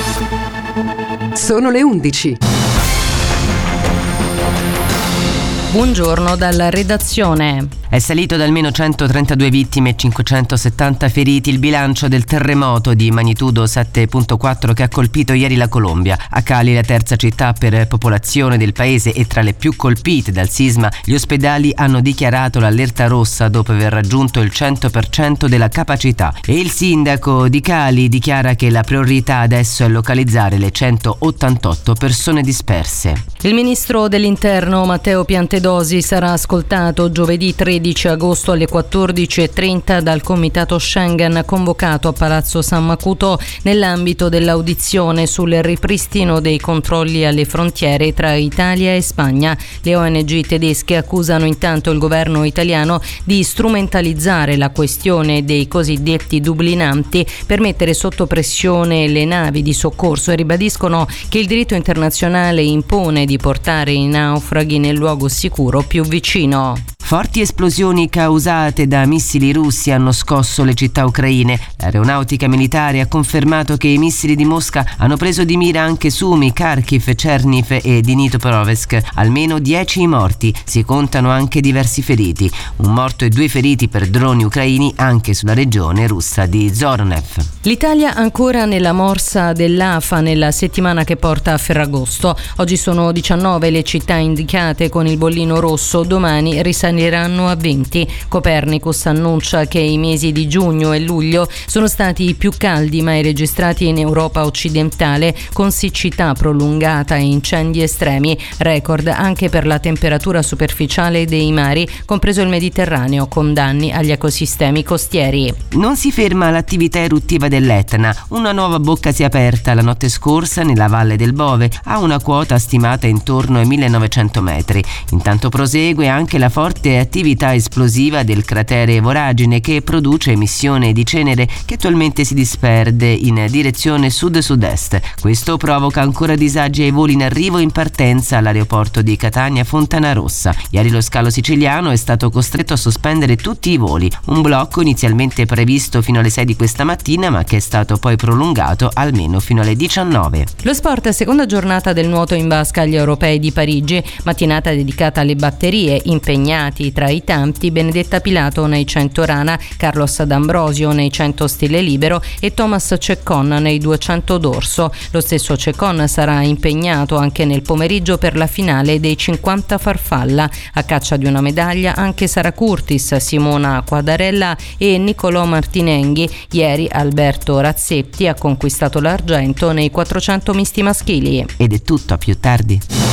Sono le 11. Buongiorno dalla redazione. È salito da almeno 132 vittime e 570 feriti il bilancio del terremoto di magnitudo 7.4 che ha colpito ieri la Colombia. A Cali, la terza città per popolazione del paese e tra le più colpite dal sisma, gli ospedali hanno dichiarato l'allerta rossa dopo aver raggiunto il 100% della capacità. E il sindaco di Cali dichiara che la priorità adesso è localizzare le 188 persone disperse. Il ministro dell'Interno Matteo Piantedosi sarà ascoltato giovedì 13 agosto alle 14.30 dal Comitato Schengen convocato a Palazzo San Macuto nell'ambito dell'audizione sul ripristino dei controlli alle frontiere tra Italia e Spagna. Le ONG tedesche accusano intanto il governo italiano di strumentalizzare la questione dei cosiddetti dublinanti per mettere sotto pressione le navi di soccorso e ribadiscono che il diritto internazionale impone di portare i naufraghi nel luogo sicuro più vicino. Forti esplosioni causate da missili russi hanno scosso le città ucraine. L'aeronautica militare ha confermato che i missili di Mosca hanno preso di mira anche Sumi, Kharkiv, Cherniv e Dnipropetrovsk. Almeno 10 i morti, si contano anche diversi feriti. Un morto e 2 feriti per droni ucraini anche sulla regione russa di Zoronev. L'Italia ancora nella morsa dell'AFA nella settimana che porta a Ferragosto. Oggi sono 19 le città indicate con il bollino rosso, domani risaliranno a 20. Copernicus annuncia che i mesi di giugno e luglio sono stati i più caldi mai registrati in Europa occidentale, con siccità prolungata e incendi estremi, record anche per la temperatura superficiale dei mari, compreso il Mediterraneo, con danni agli ecosistemi costieri. Non si ferma l'attività eruttiva dell'Etna. Una nuova bocca si è aperta la notte scorsa nella Valle del Bove, ha una quota stimata intorno ai 1900 metri. Intanto prosegue anche la forte attività esplosiva del cratere Voragine, che produce emissione di cenere che attualmente si disperde in direzione sud-sud-est. Questo provoca ancora disagi ai voli in arrivo e in partenza all'aeroporto di Catania Fontanarossa. Ieri lo scalo siciliano è stato costretto a sospendere tutti i voli, un blocco inizialmente previsto fino alle 6 di questa mattina ma che è stato poi prolungato almeno fino alle 19. Lo sport, seconda giornata del nuoto in vasca agli europei di Parigi, mattinata dedicata alle batterie, impegnati tra i tanti Benedetta Pilato nei 100 rana, Carlos D'Ambrosio nei 100 stile libero e Thomas Ceccon nei 200 dorso. Lo stesso Ceccon sarà impegnato anche nel pomeriggio per la finale dei 50 farfalla. A caccia di una medaglia anche Sara Curtis, Simona Quadarella e Niccolò Martinenghi. Ieri Alberto Razzetti ha conquistato l'argento nei 400 misti maschili. Ed è tutto, a più tardi.